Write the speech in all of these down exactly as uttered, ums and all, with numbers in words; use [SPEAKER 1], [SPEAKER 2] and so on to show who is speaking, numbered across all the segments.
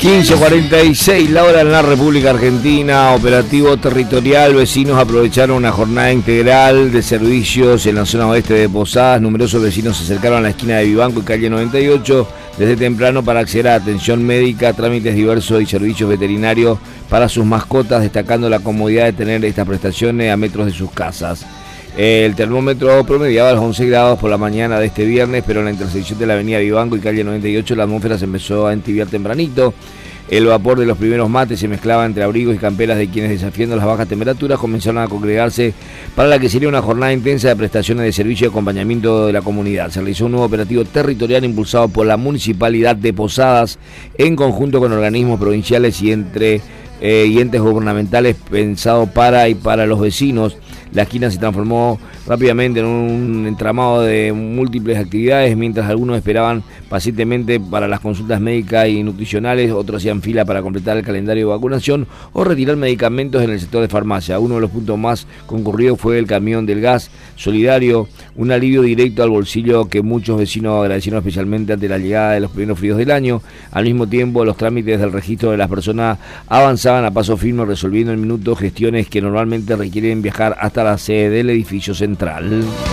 [SPEAKER 1] quince cuarenta y seis, la hora en la República Argentina. Operativo territorial. Vecinos aprovecharon una jornada integral de servicios en la zona oeste de Posadas. Numerosos vecinos se acercaron a la esquina de Vivanco y calle noventa y ocho desde temprano para acceder a atención médica, trámites diversos y servicios veterinarios para sus mascotas, destacando la comodidad de tener estas prestaciones a metros de sus casas. El termómetro promediaba los once grados por la mañana de este viernes, pero en la intersección de la avenida Vivanco y calle noventa y ocho la atmósfera se empezó a entibiar tempranito. El vapor de los primeros mates se mezclaba entre abrigos y camperas de quienes, desafiando las bajas temperaturas, comenzaron a congregarse para la que sería una jornada intensa de prestaciones de servicio y acompañamiento de la comunidad. Se realizó un nuevo operativo territorial impulsado por la Municipalidad de Posadas en conjunto con organismos provinciales y entre eh, y entes gubernamentales, pensado para y para los vecinos. La esquina se transformó rápidamente en un entramado de múltiples actividades, mientras algunos esperaban pacientemente para las consultas médicas y nutricionales, otros hacían fila para completar el calendario de vacunación o retirar medicamentos en el sector de farmacia. Uno de los puntos más concurridos fue el camión del gas solidario, un alivio directo al bolsillo que muchos vecinos agradecieron especialmente ante la llegada de los primeros fríos del año. Al mismo tiempo, los trámites del registro de las personas avanzaban a paso firme, resolviendo en minutos gestiones que normalmente requieren viajar hasta la sede del edificio central.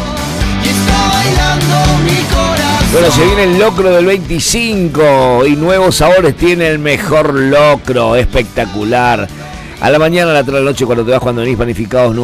[SPEAKER 1] Bueno, se viene el locro del veinticinco y Nuevos Sabores tiene el mejor locro, espectacular. A la mañana, a la tarde, a la noche, cuando te vas, cuando venís, panificados